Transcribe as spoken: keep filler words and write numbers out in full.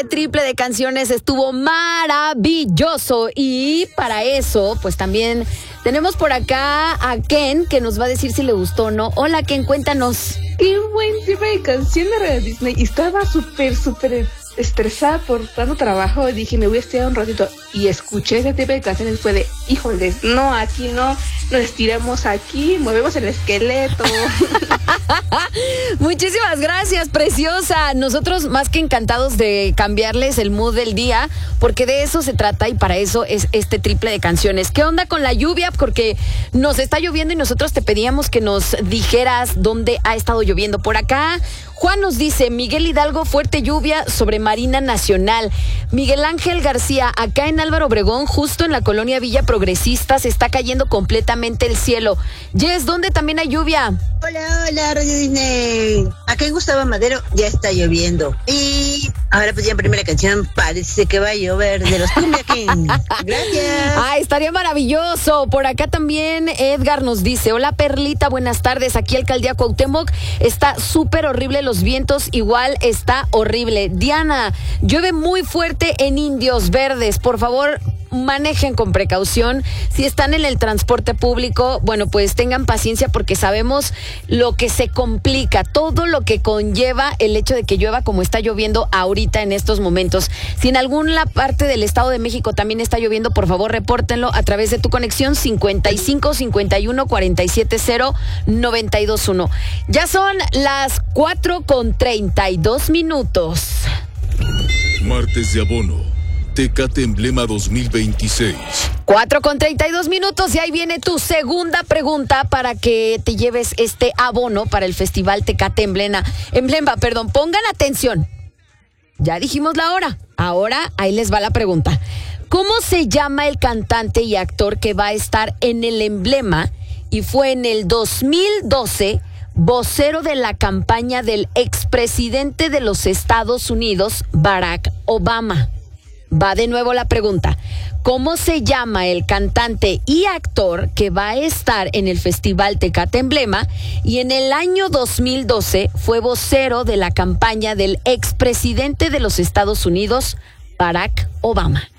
Este triple de canciones estuvo maravilloso y para eso, pues también tenemos por acá a Ken que nos va a decir si le gustó o no. Hola Ken, cuéntanos. Qué buen triple de canciones de Disney. Estaba súper, súper estresada por tanto trabajo. Dije, me voy a estirar un ratito y escuché ese tipo de canciones. Fue de, híjoles, no, aquí no, nos estiramos aquí, movemos el esqueleto. Muchísimas gracias, preciosa. Nosotros más que encantados de cambiarles el mood del día, porque de eso se trata y para eso es este triple de canciones. ¿Qué onda con la lluvia? Porque nos está lloviendo y nosotros te pedíamos que nos dijeras dónde ha estado lloviendo. Por acá, Juan nos dice, Miguel Hidalgo, fuerte lluvia sobre Marina Nacional. Miguel Ángel García, acá en Álvaro Obregón, justo en la colonia Villa Progresista, se está cayendo completamente el cielo. Jess, ¿dónde también hay lluvia? Hola, hola, Radio Disney. Acá en Gustavo Madero ya está lloviendo. Y ahora pues ya en primera canción parece que va a llover de los Cumbia Kings. Gracias. Ah, estaría maravilloso. Por acá también Edgar nos dice, hola Perlita, buenas tardes. Aquí Alcaldía Cuauhtémoc está súper horrible los vientos, igual está horrible. Diana, llueve muy fuerte en Indios Verdes. Por favor, manejen con precaución. Si están en el transporte público, bueno, pues tengan paciencia porque sabemos lo que se complica, todo lo que conlleva el hecho de que llueva como está lloviendo ahorita en estos momentos. Si en alguna parte del Estado de México también está lloviendo, por favor, repórtenlo a través de tu conexión cincuenta y cinco cincuenta y uno cuarenta y siete cero noventa y dos uno. Ya son las cuatro con treinta y dos minutos. Martes de abono. Tecate Emblema dos mil veintiséis. cuatro con treinta y dos minutos y ahí viene tu segunda pregunta para que te lleves este abono para el Festival Tecate Emblema. Emblema, perdón, pongan atención. Ya dijimos la hora. Ahora ahí les va la pregunta. ¿Cómo se llama el cantante y actor que va a estar en el emblema y fue en el dos mil doce vocero de la campaña del expresidente de los Estados Unidos, Barack Obama? Va de nuevo la pregunta. ¿Cómo se llama el cantante y actor que va a estar en el Festival Tecate Emblema y en el año dos mil doce fue vocero de la campaña del expresidente de los Estados Unidos, Barack Obama?